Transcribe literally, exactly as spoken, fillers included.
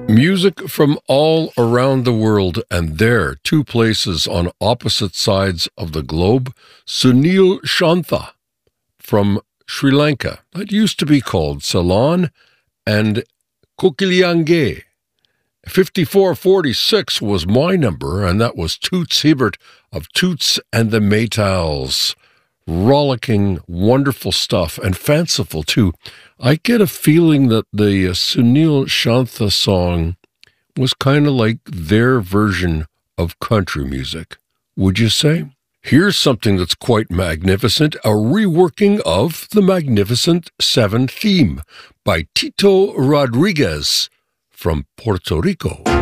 Music from all around the world, and there, two places on opposite sides of the globe, Sunil Shantha from Sri Lanka. It used to be called Ceylon, and Kokiliange. fifty-four forty-six was my number, and that was Toots Hibbert of Toots and the Maytals. Rollicking, wonderful stuff, and fanciful, too. I get a feeling that the uh, Sunil Shantha song was kind of like their version of country music. Would you say? Here's something that's quite magnificent, a reworking of the Magnificent Seven theme by Tito Rodriguez from Puerto Rico.